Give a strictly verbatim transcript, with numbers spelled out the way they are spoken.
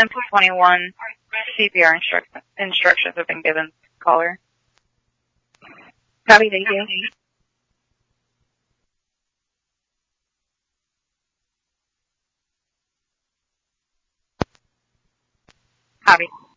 ten twenty-one C P R instruct- instructions have been given, caller. Copy, thank you. Copy.